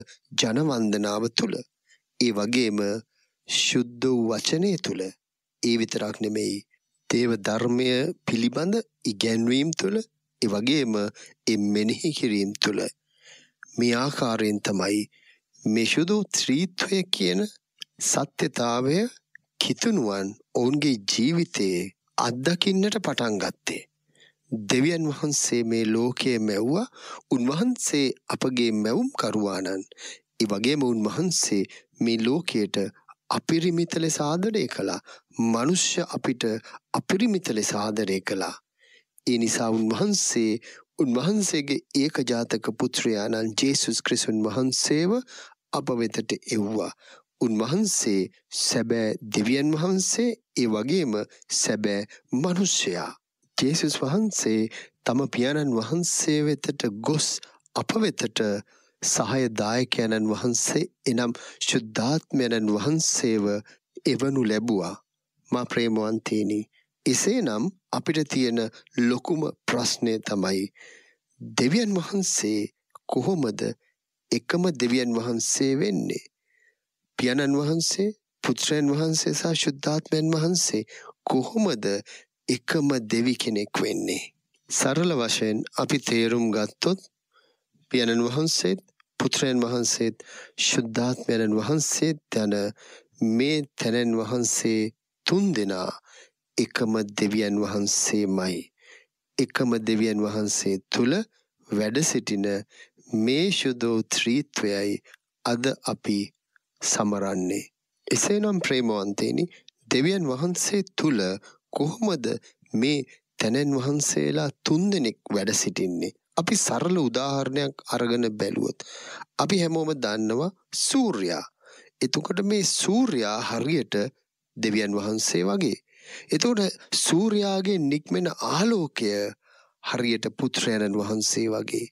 ජන වන්දනාව තුල, ඒ වගේම ශුද්ධ වූ වචනය තුල, ඒ විතරක් නෙමෙයි දේව ධර්මය පිළිබඳ ඉගැන්වීම් තුල, ඒ වගේම ඒ මෙනෙහි කිරීම තුල මේ ආකාරයෙන් තමයි මේ ශුද්ධ ත්‍රිත්වය කියන සත්‍යතාවය කිතුනුවන් ඔවුන්ගේ ජීවිතයේ අත්දකින්නට පටන් ගත්තේ. දෙවියන් වහන්සේ මේ ලෝකයේ මැව්වා. උන්වහන්සේ අපගේ මැවුම් කරුවාණන්. ඒ වගේම උන්වහන්සේ මේ ලෝකයට අපිරිමිත ලෙස ආදරය කළා. මනුෂ්‍ය අපිට අපිරිමිත ලෙස ආදරය කළා. ඒ නිසා උන්වහන්සේගේ ඒකජාතක පුත්‍රයාණන් ජේසුස් ක්‍රිස්තුස් වහන්සේව අප වෙතට එව්වා. උන්වහන්සේ සැබෑ දෙවියන් වහන්සේ, ඒ වගේම සැබෑ මනුෂ්‍යයා. ජේසුස් වහන්සේ තම පියාණන් වහන්සේ වෙතට ගොස් අප වෙතට සහායදායකයන්න් වහන්සේ එනම් ශුද්ධාත්මයන්න් වහන්සේව එවනු ලැබුවා. මා ප්‍රේමවන්තේනි, එසේනම් අපිට තියෙන ලොකුම ප්‍රශ්නය තමයි දෙවියන් වහන්සේ කොහොමද එකම දෙවියන් වහන්සේ වෙන්නේ? පියාණන් වහන්සේ, පුත්‍රයන් වහන්සේ සහ ශුද්ධාත්මයන් වහන්සේ කොහොමද එකම දෙවි කෙනෙක් වෙන්නේ? සරල වශයෙන් අපි තේරුම් ගත්තොත් පියාණන් වහන්සේත්, පුත්‍රයන් වහන්සේත්, ශුද්ධාත්මයන් වහන්සේත් යන මේ තැනැන් වහන්සේ තුන් දෙනා එකම දෙවියන් වහන්සේමයි. එකම දෙවියන් වහන්සේ තුල වැඩ සිටින මේ ශුද්ධ ත්‍රිත්වයයි අද අපි සමරන්නේ. එසේනම් ප්‍රේමවන්තේනි, දෙවියන් වහන්සේ තුල කොහොමද මේ තැනැන් වහන්සේලා තුන් දෙනෙක් වැඩ සිටින්නේ? අපි සරල උදාහරණයක් අරගෙන බැලුවොත් අපි හැමෝම දන්නවා සූර්යයා. එතකොට මේ සූර්යයා හරියට දෙවියන් වහන්සේ වගේ. එතකොට සූර්යාගේ නික්මෙන ආලෝකය හරියට පුත්‍රයන්න් වහන්සේ වගේ.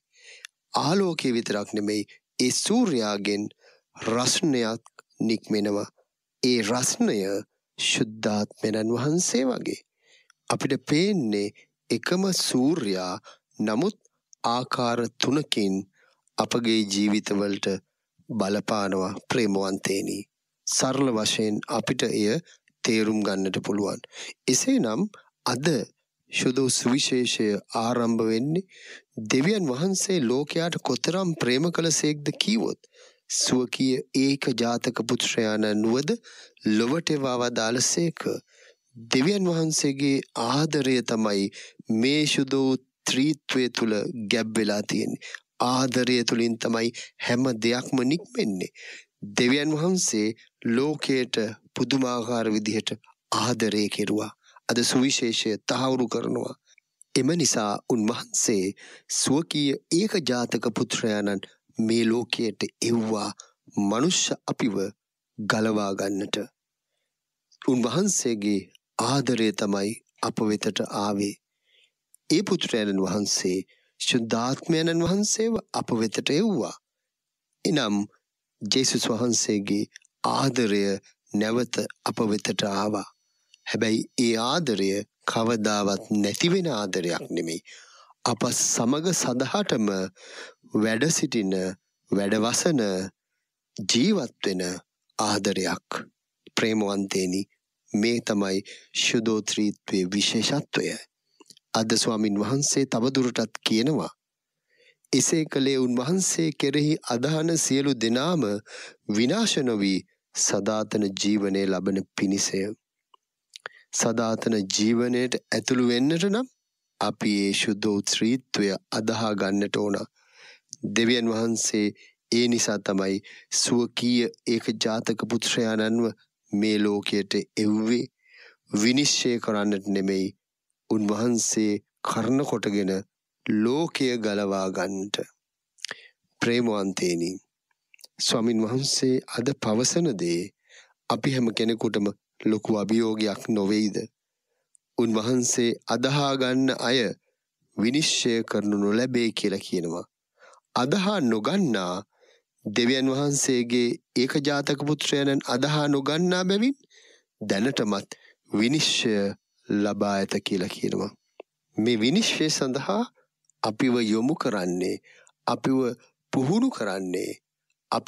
ආලෝකය විතරක් නෙමෙයි, ඒ සූර්යාගෙන් රස්නයක් නික්මෙනවා. ඒ රස්නය ශුද්ධාත්මයන් වහන්සේ වගේ. අපිට පේන්නේ එකම සූර්යා, නමුත් ආකාර තුනකින් අපගේ ජීවිතවලට බලපානවා. ප්‍රේමවන්තේනි, සරල වශයෙන් අපිට එය තේරුම් ගන්නට පුළුවන්. එසේනම් අද ශුද්ධ සුවිශේෂය ආරම්භ වෙන්නේ දෙවියන් වහන්සේ ලෝකයාට කොතරම් ප්‍රේම කළසේක්ද කීවොත්, ස්වකීය ඒකජාතක පුත්‍රයාණන් වුවද ලොවට වදාළසේක. දෙවියන් වහන්සේගේ ආදරය තමයි මේ ශුද්ධ ත්‍රිත්වය තුල ගැබ් වෙලා තියෙන්නේ. ආදරය තුලින් තමයි හැම දෙයක්ම නික්මෙන්නේ. දෙවියන් වහන්සේ ලෝකයට පුදුමාකාර විදිහට ආදරය කෙරුවා. අද සුවිශේෂය තහවුරු කරනවා. එම නිසා උන්වහන්සේ ස්වකීය ඒකජාතක පුත්‍රයාණන් මේ ලෝකයට එව්වා, මනුෂ්‍ය අපිව ගලවා ගන්නට. උන්වහන්සේගේ ආදරය තමයි අප වෙතට ආවේ. ඒ පුත්‍රයන්න් වහන්සේ ශුද්ධාත්මයන්න් වහන්සේව අප වෙතට එව්වා. එනම් ජේසුස් වහන්සේගේ ආදරය නැවත අප වෙතට ආවා. හැබැයි ඒ ආදරය කවදාවත් නැති වෙන ආදරයක් නෙමෙයි. අප සමග සදහටම වැඩ සිටින, වැඩවසන, ජීවත් වෙන ආදරයක්. ප්‍රේමවන්තේනි, මේ තමයි ශුද්ධ ත්‍රිත්වයේ විශේෂත්වය. අද ස්වාමින් වහන්සේ තවදුරටත් කියනවා, එසේ කළේ උන්වහන්සේ කෙරෙහි අදහන සියලු දෙනාම විනාශ නොවී සදාතන ජීවනය ලබන පිණිසය. සදාතන ජීවනයට ඇතුළු වෙන්නට නම් අපි ඒ ශුද්ධ ත්‍රිත්වය අදහා ගන්නට ඕන. දෙවියන් වහන්සේ ඒ නිසා තමයි ස්වකීය ඒකජාතක පුත්‍රයාණන්ව මේ ලෝකයට එව්වේ. විනිශ්චය කරන්නට නෙමෙයි, උන්වහන්සේ කර්ණ කොටගෙන ලෝකය ගලවා ගන්නට. ප්‍රේමවන්තේනි, ස්වාමින් වහන්සේ අද පවසන දේ අපි හැම කෙනෙකුටම ලොකු අභියෝගයක් නොවේද? උන්වහන්සේ අදහා ගන්න අය විනිශ්චය කරනු නොලැබේ කියලා කියනවා. අදහා නොගන්නා දෙවියන් වහන්සේගේ ඒකජාතක පුත්‍රයන්න් අදහා නොගන්නා බැවින් දැනටමත් විනිශ්චය ලබා ඇත කියලා කියනවා. මේ විනිශ්චය සඳහා අපිව යොමු කරන්නේ, අපිව පුහුණු කරන්නේ